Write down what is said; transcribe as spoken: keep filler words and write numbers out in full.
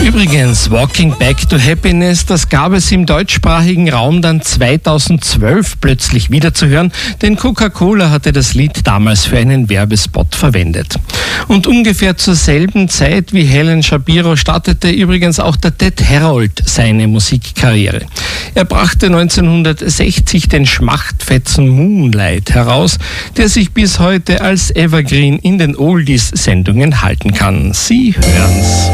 Übrigens, Walking Back to Happiness, das gab es im deutschsprachigen Raum dann zweitausendzwölf plötzlich wieder zu hören, denn Coca-Cola hatte das Lied damals für einen Werbespot verwendet. Und ungefähr zur selben Zeit wie Helen Shapiro startete übrigens auch der Ted Herold seine Musikkarriere. Er brachte neunzehnhundertsechzig den Schmachtfetzen Moonlight heraus, der sich bis heute als Evergreen in den Oldies-Sendungen halten kann. Sie hören's.